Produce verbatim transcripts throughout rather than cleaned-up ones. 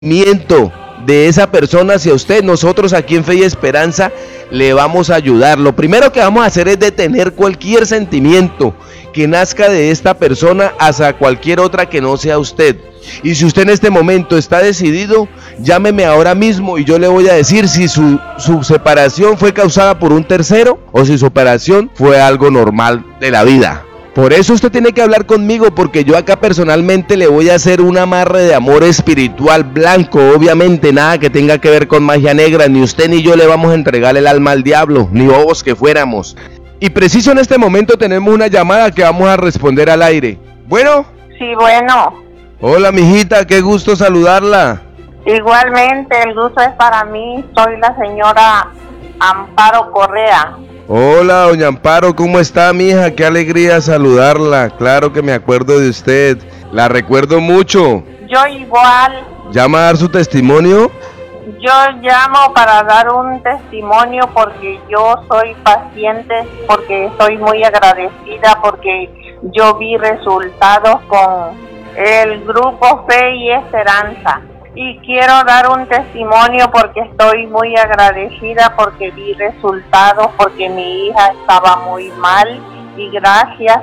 de esa persona hacia usted. Nosotros aquí en Fe y Esperanza le vamos a ayudar. Lo primero que vamos a hacer es detener cualquier sentimiento que nazca de esta persona hacia cualquier otra que no sea usted. Y si usted en este momento está decidido, llámeme ahora mismo y yo le voy a decir si su, su separación fue causada por un tercero o si su separación fue algo normal de la vida. Por eso usted tiene que hablar conmigo, porque yo acá personalmente le voy a hacer un amarre de amor espiritual blanco, obviamente nada que tenga que ver con magia negra. Ni usted ni yo le vamos a entregar el alma al diablo, ni bobos que fuéramos. Y preciso en este momento tenemos una llamada que vamos a responder al aire. Bueno. Sí, bueno. Hola, mijita, qué gusto saludarla. Igualmente, el gusto es para mí. Soy la señora Amparo Correa. Hola, doña Amparo, ¿cómo está, mija? Qué alegría saludarla. Claro que me acuerdo de usted. La recuerdo mucho. Yo igual. ¿Llama a dar su testimonio? Yo llamo para dar un testimonio porque yo soy paciente, porque estoy muy agradecida, porque yo vi resultados con el grupo Fe y Esperanza. Y quiero dar un testimonio porque estoy muy agradecida, porque vi resultados, porque mi hija estaba muy mal y gracias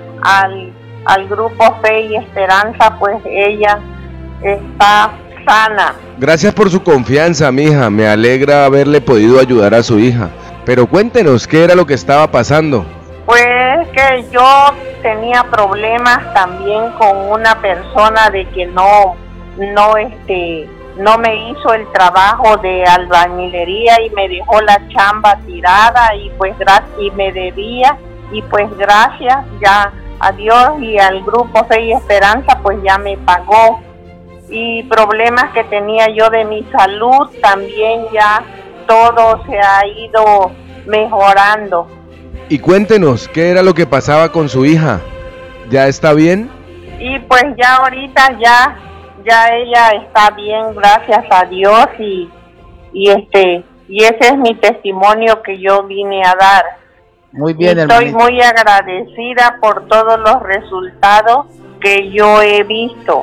al, al grupo Fe y Esperanza, pues ella está sana. Gracias por su confianza, mija. Me alegra haberle podido ayudar a su hija. Pero cuéntenos, ¿qué era lo que estaba pasando? Pues que yo tenía problemas también con una persona de que no... no este no me hizo el trabajo de albañilería y me dejó la chamba tirada y pues y me debía y pues gracias ya a Dios y al grupo Fe y Esperanza pues ya me pagó. Y problemas que tenía yo de mi salud también ya todo se ha ido mejorando. Y cuéntenos, ¿qué era lo que pasaba con su hija? ¿Ya está bien? Y pues ya ahorita ya ya ella está bien, gracias a Dios, y y este y ese es mi testimonio que yo vine a dar. Muy bien, hermanito. Estoy hermanito. muy agradecida por todos los resultados que yo he visto.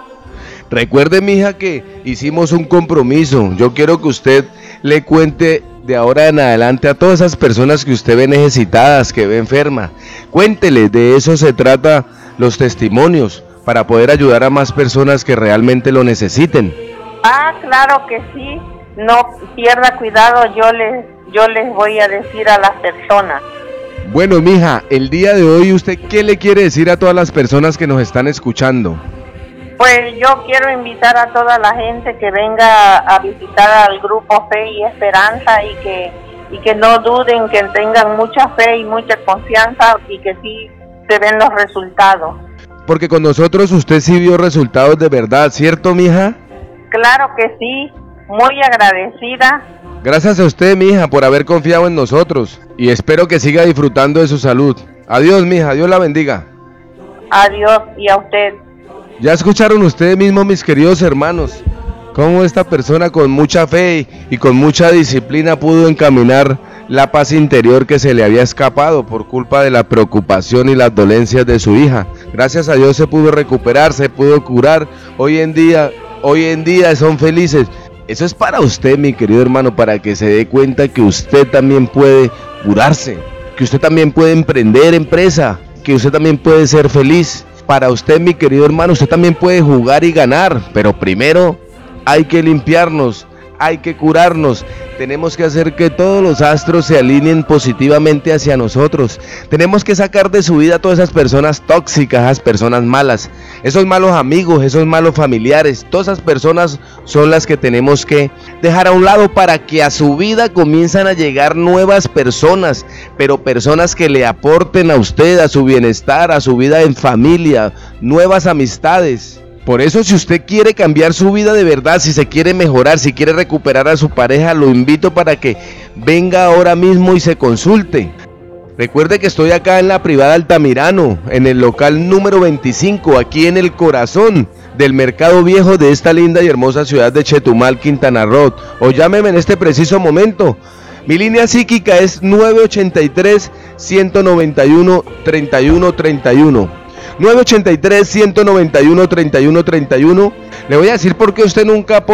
Recuerde, mija, que hicimos un compromiso. Yo quiero que usted le cuente de ahora en adelante a todas esas personas que usted ve necesitadas, que ve enferma. Cuéntele, de eso se trata los testimonios, para poder ayudar a más personas que realmente lo necesiten. Ah, claro que sí. No pierda cuidado, yo les yo les voy a decir a las personas. Bueno, mija, el día de hoy, ¿usted qué le quiere decir a todas las personas que nos están escuchando? Pues yo quiero invitar a toda la gente que venga a visitar al grupo Fe y Esperanza y que y que no duden, que tengan mucha fe y mucha confianza y que sí se ven los resultados. Porque con nosotros usted sí vio resultados de verdad, ¿cierto, mija? Claro que sí, muy agradecida. Gracias a usted, mija, por haber confiado en nosotros. Y espero que siga disfrutando de su salud. Adiós, mija, Dios la bendiga. Adiós, y a usted. Ya escucharon ustedes mismos, mis queridos hermanos, cómo esta persona con mucha fe y con mucha disciplina pudo encaminar la paz interior que se le había escapado por culpa de la preocupación y las dolencias de su hija. Gracias a Dios se pudo recuperar, se pudo curar. Hoy en día, hoy en día son felices. Eso es para usted, mi querido hermano, para que se dé cuenta que usted también puede curarse, que usted también puede emprender empresa, que usted también puede ser feliz. Para usted, mi querido hermano, usted también puede jugar y ganar, pero primero hay que limpiarnos, hay que curarnos. Tenemos que hacer que todos los astros se alineen positivamente hacia nosotros. Tenemos que sacar de su vida a todas esas personas tóxicas, esas personas malas, esos malos amigos, esos malos familiares. Todas esas personas son las que tenemos que dejar a un lado para que a su vida comiencen a llegar nuevas personas, pero personas que le aporten a usted, a su bienestar, a su vida en familia, nuevas amistades. Por eso, si usted quiere cambiar su vida de verdad, si se quiere mejorar, si quiere recuperar a su pareja, lo invito para que venga ahora mismo y se consulte. Recuerde que estoy acá en la privada Altamirano, en el local número veinticinco, aquí en el corazón del Mercado Viejo de esta linda y hermosa ciudad de Chetumal, Quintana Roo. O llámeme en este preciso momento. Mi línea psíquica es nueve ochenta y tres, ciento noventa y uno, treinta y uno treinta y uno. nueve ocho tres, uno nueve uno, tres uno tres uno. Le voy a decir por qué usted nunca